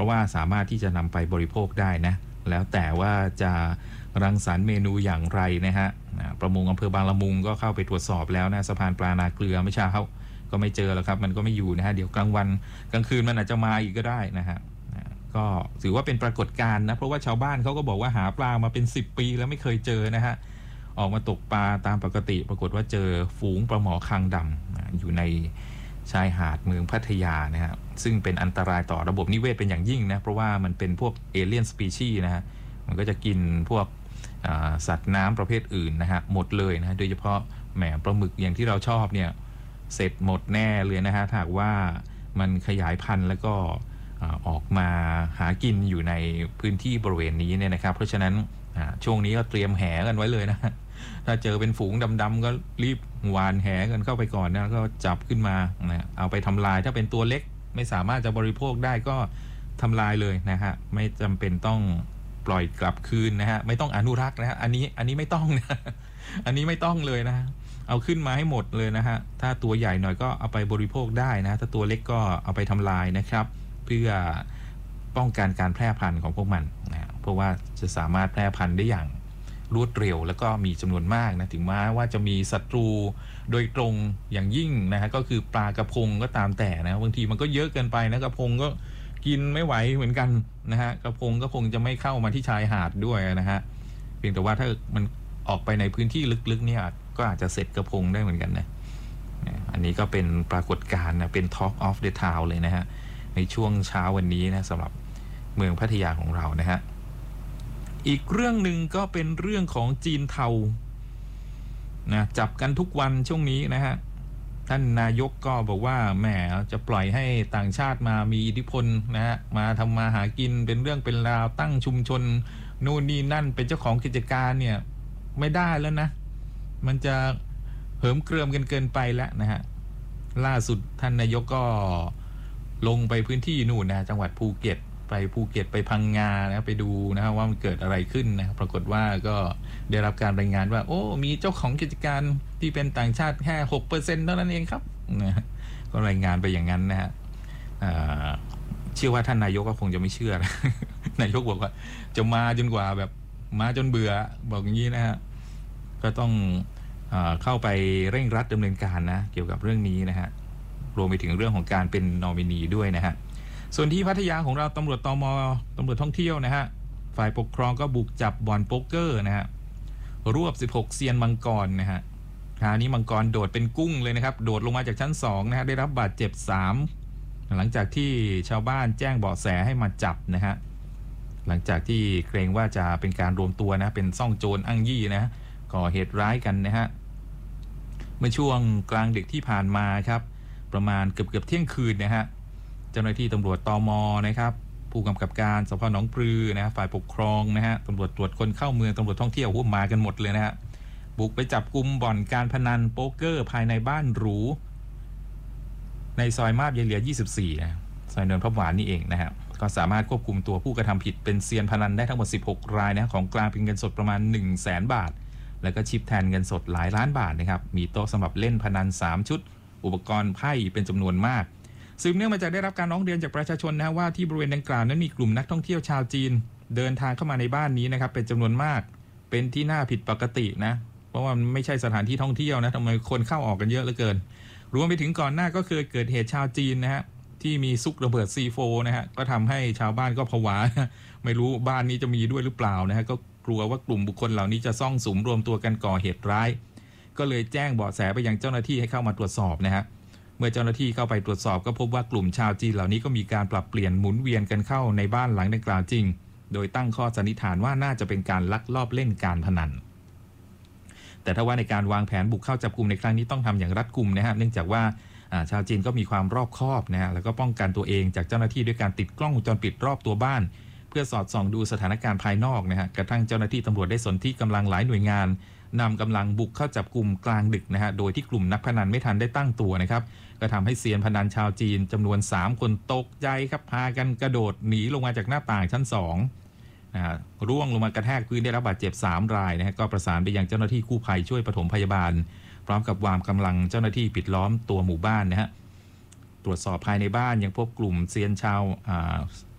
ราะว่าสามารถที่จะนำไปบริโภคได้นะแล้วแต่ว่าจะรังสรรค์เมนูอย่างไรนะฮะประมงอำเภอบางละมุงก็เข้าไปตรวจสอบแล้วนะสะพานปลานาเกลือไม่ใช่เขาก็ไม่เจอแล้วครับมันก็ไม่อยู่นะฮะเดี๋ยวกลางวันกลางคืนมันอาจจะมาอีกก็ได้นะฮะก็ถือว่าเป็นปรากฏการณ์นะเพราะว่าชาวบ้านเขาก็บอกว่าหาปลามาเป็น10 ปีแล้วไม่เคยเจอนะฮะออกมาตกปลาตามปกติปรากฏว่าเจอฝูงปลาหมอคางดำอยู่ในชายหาดเมืองพัทยานะฮะซึ่งเป็นอันตรายต่อระบบนิเวศเป็นอย่างยิ่งนะเพราะว่ามันเป็นพวกเอเลี่ยนสปีชีส์นะฮะมันก็จะกินพวกสัตว์น้ำประเภทอื่นนะฮะหมดเลยนะโดยเฉพาะแหมปลาหมึกอย่างที่เราชอบเนี่ยเสร็จหมดแน่เลยนะฮะถ้าหากว่ามันขยายพันธุ์แล้วก็ออกมาหากินอยู่ในพื้นที่บริเวณนี้เนี่ยนะครับเพราะฉะนั้นช่วงนี้ก็เตรียมแหกันไว้เลยนะถ้าเจอเป็นฝูงดำๆก็รีบหวานแหกันเข้าไปก่อนนะก็จับขึ้นมานะเอาไปทำลายถ้าเป็นตัวเล็กไม่สามารถจะบริโภคได้ก็ทำลายเลยนะฮะไม่จำเป็นต้องปล่อยกลับคืนนะฮะไม่ต้องอนุรักษ์นะฮะอันนี้ไม่ต้องนะอันนี้ไม่ต้องเลยนะเอาขึ้นมาให้หมดเลยนะฮะถ้าตัวใหญ่หน่อยก็เอาไปบริโภคได้นะถ้าตัวเล็กก็เอาไปทำลายนะครับเพื่อป้องกันการแพร่พันธุ์ของพวกมันนะเพราะว่าจะสามารถแพร่พันธุ์ได้อย่างรวดเร็วแล้วก็มีจำนวนมากนะถึงแม้ว่าจะมีศัตรูโดยตรงอย่างยิ่งนะฮะก็คือปลากระพงก็ตามแต่นะบางทีมันก็เยอะเกินไปนะกระพงก็กินไม่ไหวเหมือนกันนะฮะกระพงก็คงจะไม่เข้ามาที่ชายหาดด้วยนะฮะเพียงแต่ว่าถ้ามันออกไปในพื้นที่ลึกๆเนี่ยก็อาจจะเสร็จกระพงได้เหมือนกันนะอันนี้ก็เป็นปรากฏการณ์นะเป็น Talk of the Town เลยนะฮะในช่วงเช้าวันนี้นะสำหรับเมืองพัทยาของเรานะฮะอีกเรื่องหนึ่งก็เป็นเรื่องของจีนเทานะจับกันทุกวันช่วงนี้นะฮะท่านนายกก็บอกว่าแหมจะปล่อยให้ต่างชาติมามีอิทธิพลนะฮะมาทำมาหากินเป็นเรื่องเป็นราวตั้งชุมชนนู่นนี่นั่นเป็นเจ้าของกิจการเนี่ยไม่ได้แล้วนะมันจะเหิมเกริมกันเกินไปแล้วนะฮะล่าสุดท่านนายกก็ลงไปพื้นที่นู่นนะจังหวัดภูเก็ตไปภูเก็ตไปพังงานะไปดูนะว่ามันเกิดอะไรขึ้นนะปรากฏว่าก็ได้รับการรายงานว่าโอ้มีเจ้าของกิจการที่เป็นต่างชาติแค่ 6% เท่านั้นเองครับนะก็รายงานไปอย่างนั้นนะฮะเชื่อว่าท่านนายกก็คงจะไม่เชื่อนะ นายกบอกว่าจะมาจนกว่าแบบมาจนเบื่อบอกอย่างนี้นะฮะก็ต้องเข้าไปเร่งรัดดำเนินการนะเกี่ยวกับเรื่องนี้นะฮะรวมไปถึงเรื่องของการเป็นนอมินีด้วยนะฮะส่วนที่พัทยาของเราตำรวจตม.ตำรวจท่องเที่ยวนะฮะฝ่ายปกครองก็บุกจับบ่อนโป๊กเกอร์นะฮะรวบ16เซียนมังกรนะฮะคราวนี้มังกรโดดเป็นกุ้งเลยนะครับโดดลงมาจากชั้น2นะฮะได้รับบาดเจ็บ3หลังจากที่ชาวบ้านแจ้งเบาะแสให้มาจับนะฮะหลังจากที่เกรงว่าจะเป็นการรวมตัวนะเป็นซ่องโจรอ้างยี่นะก่อเหตุร้ายกันนะฮะเมื่อช่วงกลางดึกที่ผ่านมาครับประมาณเกือบเที่ยงคืนนะฮะเจ้าหน้าที่ตำรวจตม.นะครับผู้กำกับการสพ.หนองปลือนะฝ่ายปกครองนะฮะตำรวจตรวจคนเข้าเมืองตำรวจท่องเที่ยวมากันหมดเลยนะฮะบุกไปจับกุมบ่อนการพนันโป๊กเกอร์ภายในบ้านหรูในซอยมาบยายเหลีย24นะซอยเนินพระหวานนี่เองนะฮะก็สามารถควบคุมตัวผู้กระทำผิดเป็นเซียนพนันได้ทั้งหมด16รายนะของกลางเป็นเงินสดประมาณ 100,000 บาทแล้วก็ชิปแทนเงินสดหลายล้านบาทนะครับมีโต๊ะสำหรับเล่นพนัน3ชุดอุปกรณ์ไพ่เป็นจำนวนมากสืบเนื่องมาจากได้รับการร้องเรียนจากประชาชนนะว่าที่บริเวณดังกล่าวนั้นมีกลุ่มนักท่องเที่ยวชาวจีนเดินทางเข้ามาในบ้านนี้นะครับเป็นจำนวนมากเป็นที่น่าผิดปกตินะเพราะว่ามันไม่ใช่สถานที่ท่องเที่ยวนะทำไมคนเข้าออกกันเยอะเหลือเกินรวมไปถึงก่อนหน้าก็เคยเกิดเหตุชาวจีนนะฮะที่มีซุกระเบิด C4 นะฮะก็ทำให้ชาวบ้านก็ผวาไม่รู้บ้านนี้จะมีด้วยหรือเปล่านะฮะก็กลัวว่ากลุ่มบุคคลเหล่านี้จะซ่องสุมรวมตัวกันก่อเหตุร้ายก็เลยแจ้งเบาะแสไปยังเจ้าหน้าที่ให้เข้ามาตรวจสอบนะฮะเมื่อเจ้าหน้าที่เข้าไปตรวจสอบก็พบว่ากลุ่มชาวจีนเหล่านี้ก็มีการปรับเปลี่ยนหมุนเวียนกันเข้าในบ้านหลังดังกล่าวจริงโดยตั้งข้อสันนิษฐานว่าน่าจะเป็นการลักลอบเล่นการพนันแต่ถ้าว่าในการวางแผนบุกเข้าจับกลุ่มในครั้งนี้ต้องทำอย่างรัดกุมนะฮะเนื่องจากว่าชาวจีนก็มีความรอบคอบนะฮะแล้วก็ป้องกันตัวเองจากเจ้าหน้าที่ด้วยการติดกล้องวงจรปิดรอบตัวบ้านเพื่อสอดส่องดูสถานการณ์ภายนอกนะฮะกระทั่งเจ้าหน้าที่ตำรวจได้สนที่กำลังหลายหน่วยงานนำกำลังบุกเข้าจับกลุ่มกลางดึกนะฮะโดยที่กลุ่มนักพนันไม่ทันได้ตั้งตัวนะครับก็ทำให้เซียนพนันชาวจีนจำนวน3คนตกใจครับพากันกระโดดหนีลงมาจากหน้าต่างชั้น2ร่วงลงมากระแทกพื้นได้รับบาดเจ็บ3รายนะฮะก็ประสานไปยังเจ้าหน้าที่กู้ภัยช่วยปฐมพยาบาลพร้อมกับวางกำลังเจ้าหน้าที่ปิดล้อมตัวหมู่บ้านนะฮะตรวจสอบภายในบ้านยังพบกลุ่มเซียนชาว